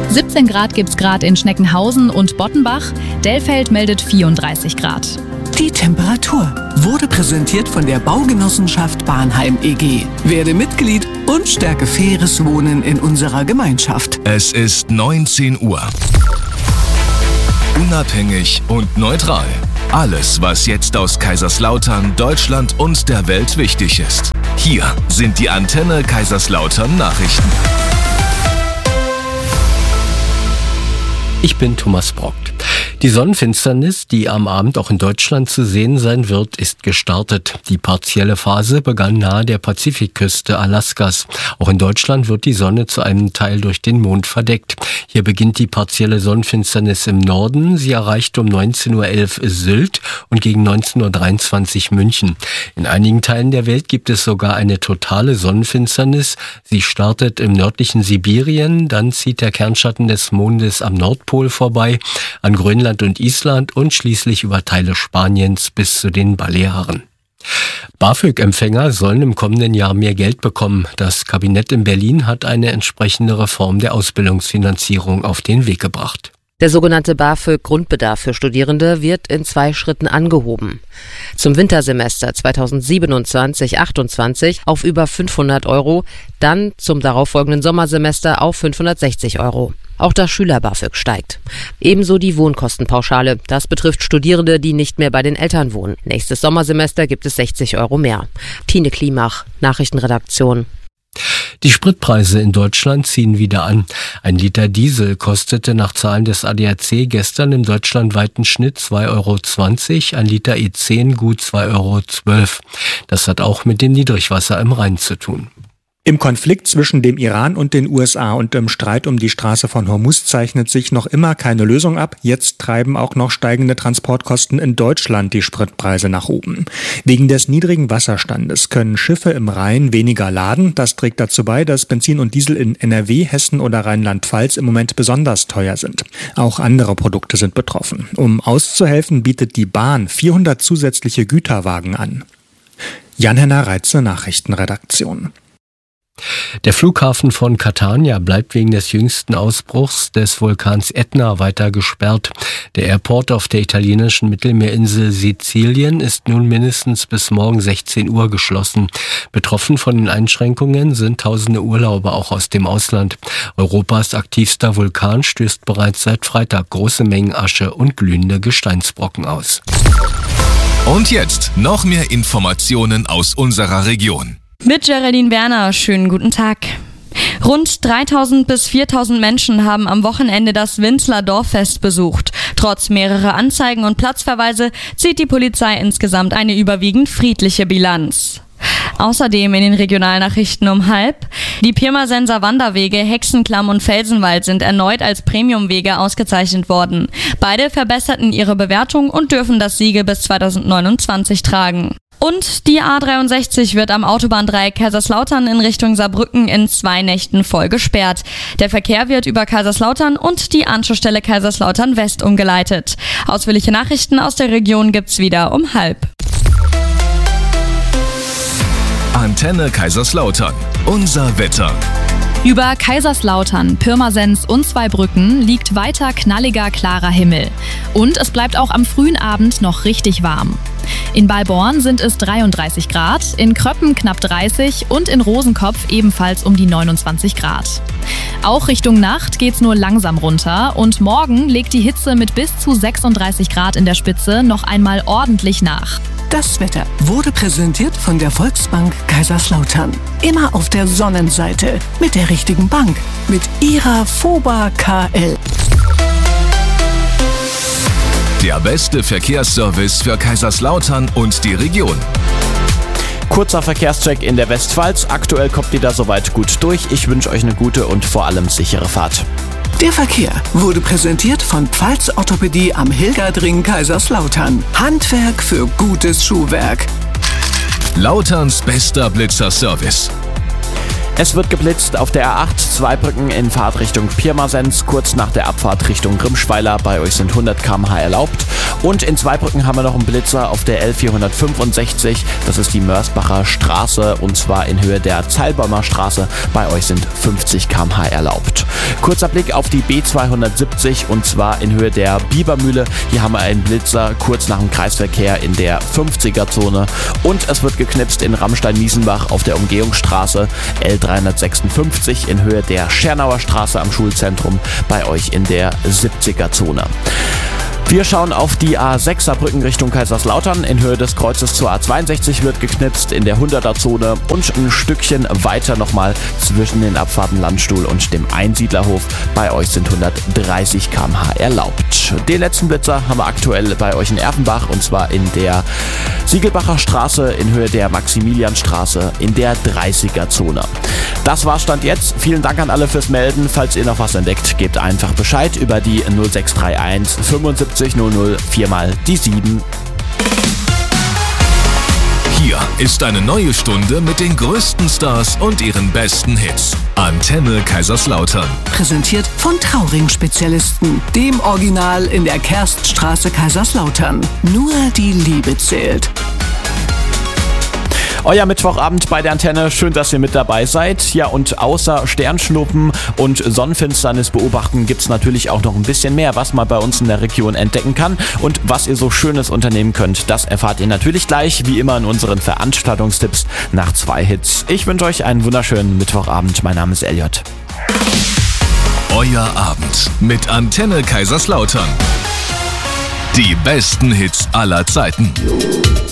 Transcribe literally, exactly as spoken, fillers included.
siebzehn Grad gibt's gerade in Schneckenhausen und Bottenbach. Dellfeld meldet vierunddreißig Grad. Die Temperatur wurde präsentiert von der Baugenossenschaft Bahnheim E G. Werde Mitglied und stärke faires Wohnen in unserer Gemeinschaft. Es ist neunzehn Uhr. Unabhängig und neutral. Alles, was jetzt aus Kaiserslautern, Deutschland und der Welt wichtig ist. Hier sind die Antenne Kaiserslautern Nachrichten. Ich bin Thomas Brockt. Die Sonnenfinsternis, die am Abend auch in Deutschland zu sehen sein wird, ist gestartet. Die partielle Phase begann nahe der Pazifikküste Alaskas. Auch in Deutschland wird die Sonne zu einem Teil durch den Mond verdeckt. Hier beginnt die partielle Sonnenfinsternis im Norden. Sie erreicht um neunzehn Uhr elf Sylt und gegen neunzehn Uhr dreiundzwanzig München. In einigen Teilen der Welt gibt es sogar eine totale Sonnenfinsternis. Sie startet im nördlichen Sibirien, dann zieht der Kernschatten des Mondes am Nordpol vorbei, an Grönland und Island und schließlich über Teile Spaniens bis zu den Balearen. BAföG-Empfänger sollen im kommenden Jahr mehr Geld bekommen. Das Kabinett in Berlin hat eine entsprechende Reform der Ausbildungsfinanzierung auf den Weg gebracht. Der sogenannte BAföG-Grundbedarf für Studierende wird in zwei Schritten angehoben. Zum Wintersemester zweitausendsiebenundzwanzig achtundzwanzig auf über fünfhundert Euro, dann zum darauffolgenden Sommersemester auf fünfhundertsechzig Euro. Auch das Schüler-BAföG steigt. Ebenso die Wohnkostenpauschale. Das betrifft Studierende, die nicht mehr bei den Eltern wohnen. Nächstes Sommersemester gibt es sechzig Euro mehr. Tine Klimach, Nachrichtenredaktion. Die Spritpreise in Deutschland ziehen wieder an. Ein Liter Diesel kostete nach Zahlen des A D A C gestern im deutschlandweiten Schnitt zwei Euro zwanzig, ein Liter E zehn gut zwei Euro zwölf. Das hat auch mit dem Niedrigwasser im Rhein zu tun. Im Konflikt zwischen dem Iran und den U S A und im Streit um die Straße von Hormuz zeichnet sich noch immer keine Lösung ab. Jetzt treiben auch noch steigende Transportkosten in Deutschland die Spritpreise nach oben. Wegen des niedrigen Wasserstandes können Schiffe im Rhein weniger laden. Das trägt dazu bei, dass Benzin und Diesel in N R W, Hessen oder Rheinland-Pfalz im Moment besonders teuer sind. Auch andere Produkte sind betroffen. Um auszuhelfen, bietet die Bahn vierhundert zusätzliche Güterwagen an. Jan-Henner Reitze, Nachrichtenredaktion. Der Flughafen von Catania bleibt wegen des jüngsten Ausbruchs des Vulkans Etna weiter gesperrt. Der Airport auf der italienischen Mittelmeerinsel Sizilien ist nun mindestens bis morgen sechzehn Uhr geschlossen. Betroffen von den Einschränkungen sind tausende Urlauber auch aus dem Ausland. Europas aktivster Vulkan stößt bereits seit Freitag große Mengen Asche und glühende Gesteinsbrocken aus. Und jetzt noch mehr Informationen aus unserer Region. Mit Geraldine Werner, schönen guten Tag. Rund dreitausend bis viertausend Menschen haben am Wochenende das Winzler Dorffest besucht. Trotz mehrerer Anzeigen und Platzverweise zieht die Polizei insgesamt eine überwiegend friedliche Bilanz. Außerdem in den Regionalnachrichten um halb. Die Pirmasenser Wanderwege Hexenklamm und Felsenwald sind erneut als Premiumwege ausgezeichnet worden. Beide verbesserten ihre Bewertung und dürfen das Siegel bis zweitausendneunundzwanzig tragen. Und die A dreiundsechzig wird am Autobahndreieck Kaiserslautern in Richtung Saarbrücken in zwei Nächten voll gesperrt. Der Verkehr wird über Kaiserslautern und die Anschlussstelle Kaiserslautern West umgeleitet. Ausführliche Nachrichten aus der Region gibt's wieder um halb. Antenne Kaiserslautern. Unser Wetter. Über Kaiserslautern, Pirmasens und Zweibrücken liegt weiter knalliger, klarer Himmel. Und es bleibt auch am frühen Abend noch richtig warm. In Balborn sind es dreiunddreißig Grad, in Kröppen knapp dreißig und in Rosenkopf ebenfalls um die neunundzwanzig Grad. Auch Richtung Nacht geht's nur langsam runter und morgen legt die Hitze mit bis zu sechsunddreißig Grad in der Spitze noch einmal ordentlich nach. Das Wetter wurde präsentiert von der Volksbank Kaiserslautern. Immer auf der Sonnenseite mit der richtigen Bank, mit ihrer FOBA K L. Der beste Verkehrsservice für Kaiserslautern und die Region. Kurzer Verkehrscheck in der Westpfalz. Aktuell kommt ihr da soweit gut durch. Ich wünsche euch eine gute und vor allem sichere Fahrt. Der Verkehr wurde präsentiert von Pfalz Orthopädie am Hilgerdring Kaiserslautern. Handwerk für gutes Schuhwerk. Lauterns bester Blitzerservice. Es wird geblitzt auf der A acht, Zweibrücken in Fahrtrichtung Pirmasens, kurz nach der Abfahrt Richtung Grimschweiler. Bei euch sind hundert Kilometer pro Stunde erlaubt. Und in Zweibrücken haben wir noch einen Blitzer auf der L vierhundertfünfundsechzig. Das ist die Mörsbacher Straße und zwar in Höhe der Zeilbäumer Straße. Bei euch sind fünfzig Kilometer pro Stunde erlaubt. Kurzer Blick auf die B zweihundertsiebzig und zwar in Höhe der Bibermühle. Hier haben wir einen Blitzer kurz nach dem Kreisverkehr in der fünfziger-Zone. Und es wird geknipst in Ramstein-Miesenbach auf der Umgehungsstraße L dreihundertsechsundfünfzig in Höhe der Schernauer Straße am Schulzentrum. Bei euch in der siebziger-Zone. Wir schauen auf die A sechs Saarbrücken Richtung Kaiserslautern. In Höhe des Kreuzes zur A zweiundsechzig wird geknipst in der hunderter-Zone und ein Stückchen weiter nochmal zwischen den Abfahrten Landstuhl und dem Einsiedlerhof. Bei euch sind hundertdreißig Kilometer pro Stunde erlaubt. Den letzten Blitzer haben wir aktuell bei euch in Erfenbach und zwar in der Siegelbacher Straße in Höhe der Maximilianstraße in der dreißiger-Zone. Das war Stand jetzt. Vielen Dank an alle fürs Melden. Falls ihr noch was entdeckt, gebt einfach Bescheid über die null sechs drei eins fünfundsiebzig null null viermal die sieben. Hier ist eine neue Stunde mit den größten Stars und ihren besten Hits. Antenne Kaiserslautern. Präsentiert von Trauring-Spezialisten, dem Original in der Kerststraße Kaiserslautern. Nur die Liebe zählt. Euer Mittwochabend bei der Antenne. Schön, dass ihr mit dabei seid. Ja, und außer Sternschnuppen und Sonnenfinsternis beobachten gibt's natürlich auch noch ein bisschen mehr, was man bei uns in der Region entdecken kann. Und was ihr so Schönes unternehmen könnt, das erfahrt ihr natürlich gleich, wie immer in unseren Veranstaltungstipps nach zwei Hits. Ich wünsche euch einen wunderschönen Mittwochabend. Mein Name ist Elliot. Euer Abend mit Antenne Kaiserslautern. Die besten Hits aller Zeiten.